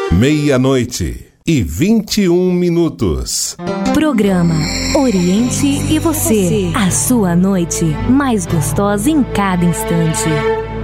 meia-noite e 21 minutos. Programa Oriente e Você. A sua noite mais gostosa em cada instante.